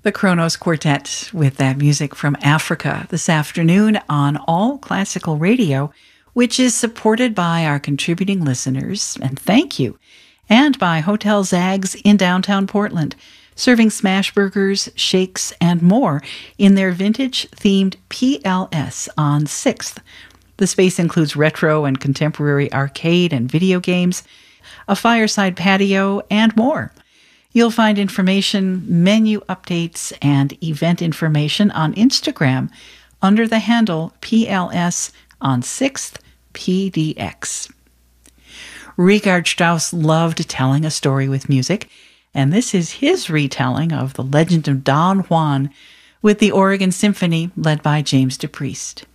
The Kronos Quartet with that music from Africa this afternoon on All Classical Radio, which is supported by our contributing listeners, and thank you, and by Hotel Zags in downtown Portland, serving smash burgers, shakes, and more in their vintage-themed PLS on 6th. The space includes retro and contemporary arcade and video games, a fireside patio, and more. You'll find information, menu updates, and event information on Instagram under the handle PLS on 6th PDX. Richard Strauss loved telling a story with music, and this is his retelling of The Legend of Don Juan with the Oregon Symphony led by James DePriest.